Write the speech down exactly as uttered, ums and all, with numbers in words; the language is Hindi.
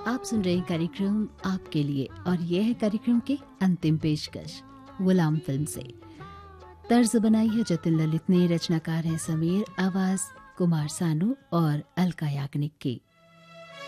आप सुन रहे हैं कार्यक्रम आपके लिए और यह है कार्यक्रम की अंतिम पेशकश गुलाम फिल्म से। तर्ज बनाई है जतिन ललित ने, रचनाकार हैं समीर, आवाज कुमार सानू और अलका याग्निक की।